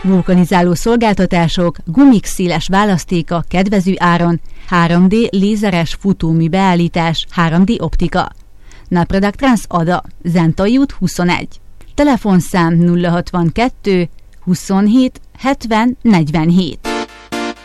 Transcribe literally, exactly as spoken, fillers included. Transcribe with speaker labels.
Speaker 1: Vulkanizáló szolgáltatások, gumik széles választéka kedvező áron, három dé lézeres futómű beállítás, három dé optika. Napradak Trans Ada, Zentai út huszonegy. Telefonszám nulla hatvankettő huszonhét hetven negyvenhét.